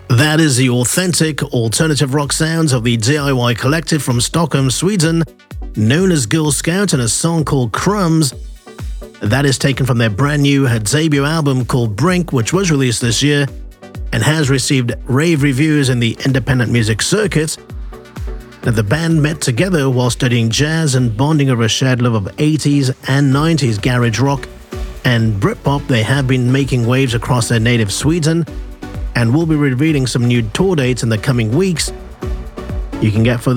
That is the authentic alternative rock sounds of the DIY collective from Stockholm, Sweden, known as Girl Scout, and a song called Crumbs. That is taken from their brand new debut album called Brink, which was released this year and has received rave reviews in the independent music circuit. Now, the band met together while studying jazz and bonding over a shared love of 80s and 90s garage rock and Britpop. They have been making waves across their native Sweden and will be revealing some new tour dates in the coming weeks. You can get further